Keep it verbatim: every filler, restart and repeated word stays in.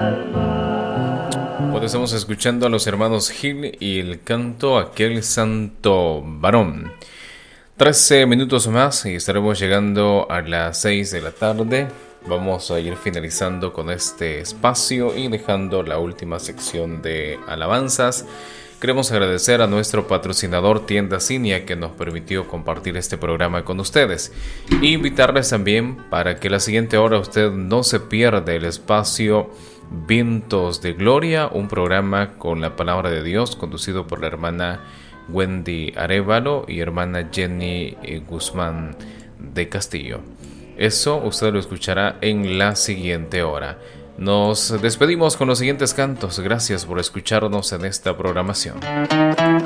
Bueno, estamos escuchando a los hermanos Gil y el canto Aquel Santo Varón. trece minutos más y estaremos llegando a las seis de la tarde. Vamos a ir finalizando con este espacio y dejando la última sección de alabanzas. Queremos agradecer a nuestro patrocinador Tienda Cinia que nos permitió compartir este programa con ustedes. E invitarles también para que la siguiente hora usted no se pierda el espacio Vientos de Gloria, un programa con la palabra de Dios conducido por la hermana Wendy Arévalo y hermana Jenny Guzmán de Castillo. Eso usted lo escuchará en la siguiente hora. Nos despedimos con los siguientes cantos. Gracias por escucharnos en esta programación.